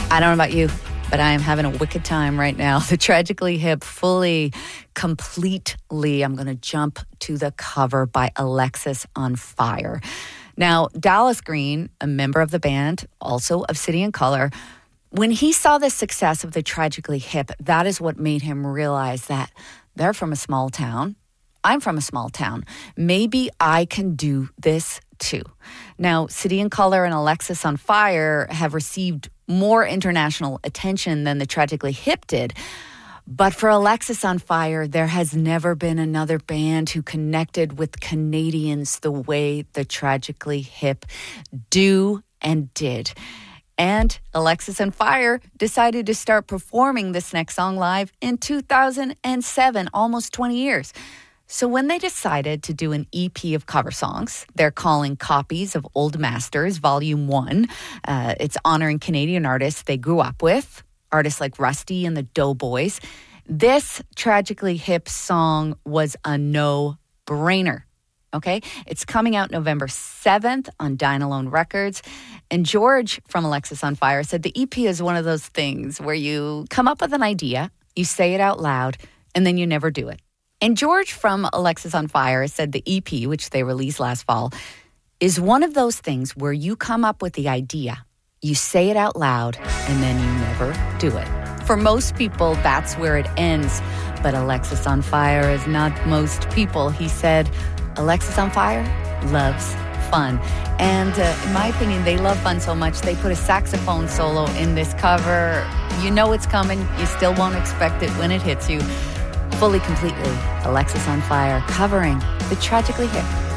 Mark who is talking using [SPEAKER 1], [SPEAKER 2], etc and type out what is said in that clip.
[SPEAKER 1] I don't know about you, but I am having a wicked time right now. The Tragically Hip, fully, completely. I'm going to jump to the cover by Alexisonfire. Now, Dallas Green, a member of the band, also of City and Colour, when he saw the success of the Tragically Hip, that is what made him realize that they're from a small town. I'm from a small town. Maybe I can do this too. Now, City and Colour and Alexisonfire have received more international attention than the Tragically Hip did. But for Alexisonfire, there has never been another band who connected with Canadians the way the Tragically Hip do and did. And Alexisonfire decided to start performing this next song live in 2007, almost 20 years. So when they decided to do an EP of cover songs, they're calling Copies of Old Masters, Volume 1. It's honoring Canadian artists they grew up with, artists like Rusty and the Doughboys. This Tragically Hip song was a no-brainer, okay? It's coming out November 7th on Dynalone Records. And George from Alexisonfire said the EP is one of those things where you come up with an idea, you say it out loud, and then you never do it. And George from Alexisonfire said the EP, which they released last fall, is one of those things where you come up with the idea, you say it out loud, and then you never do it. For most people, that's where it ends. But Alexisonfire is not most people. He said, Alexisonfire loves fun. And in my opinion, they love fun so much, they put a saxophone solo in this cover. You know it's coming. You still won't expect it when it hits you. Fully, completely, Alexisonfire covering the Tragically Hip.